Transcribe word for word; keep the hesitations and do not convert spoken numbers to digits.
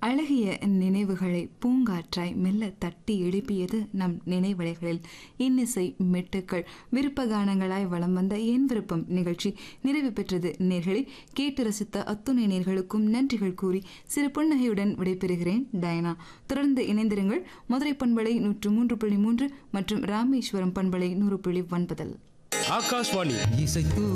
அழகிய நினைவுகளை பூங்காற்றாய் மெல்ல தட்டி எழுப்பியது நம் நினைவலைகளில் இன்னிசை மெட்டுக்கள் விருப்ப கானங்களாய் வலம் வந்த என் விருப்பம் நிகழ்ச்சி நிறைவு பெற்றது. நேர்களை கேட்டு ரசித்த அத்துணை நேர்களுக்கும் நன்றிகள் கூறி சிறு புன்னகையுடன் விடைபெறுகிறேன் டயனா. தொடர்ந்து இணைந்திருங்கள். மதுரை பண்பலை நூற்று மூன்று புள்ளி மூன்று மற்றும் ராமேஸ்வரம் பண்பலை நூறு புள்ளி ஒன்பதில். ஆகாஷ்வாணி இசைத்து